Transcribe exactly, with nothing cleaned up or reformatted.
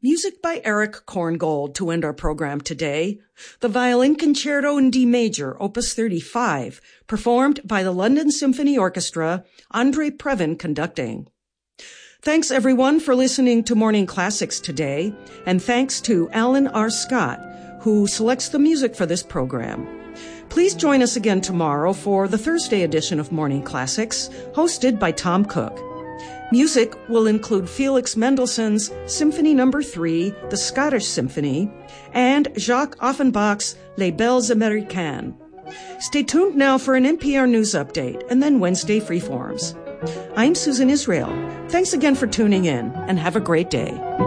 Music by Eric Korngold to end our program today. The Violin Concerto in D Major, Opus thirty-five, performed by the London Symphony Orchestra, Andre Previn conducting. Thanks everyone for listening to Morning Classics today, and thanks to Alan R. Scott, who selects the music for this program. Please join us again tomorrow for the Thursday edition of Morning Classics, hosted by Tom Cook. Music will include Felix Mendelssohn's Symphony Number three, the Scottish Symphony, and Jacques Offenbach's Les Belles Américaines. Stay tuned now for an N P R News update and then Wednesday Freeforms. I'm Susan Israel. Thanks again for tuning in, and have a great day.